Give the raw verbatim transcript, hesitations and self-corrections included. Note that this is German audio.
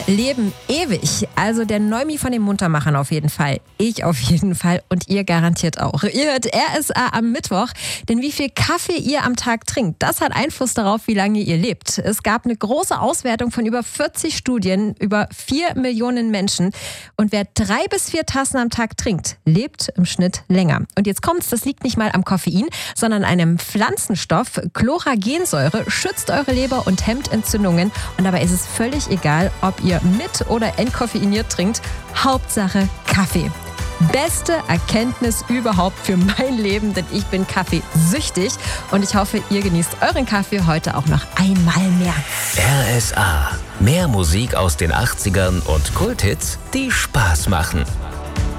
leben ewig. Also der Neumi von den Muntermachern auf jeden Fall. Ich auf jeden Fall und ihr garantiert auch. Ihr hört R S A am Mittwoch, denn wie viel Kaffee ihr am Tag trinkt, das hat Einfluss darauf, wie lange ihr lebt. Es gab eine große Auswertung von über vierzig Studien, über vier Millionen Menschen. Und wer drei bis vier Tassen am Tag trinkt, lebt im Schnitt länger. Und jetzt kommt's, das liegt nicht mal am Koffein, sondern einem Pflanzenstoff. Chloragensäure schützt eure Leber und hemmt Entzündungen. Und dabei ist es völlig egal, ob ihr mit oder entkoffeiniert trinkt. Hauptsache Kaffee. Beste Erkenntnis überhaupt für mein Leben, denn ich bin kaffeesüchtig und ich hoffe, ihr genießt euren Kaffee heute auch noch einmal mehr. R S A. Mehr Musik aus den achtzigern und Kulthits, die Spaß machen.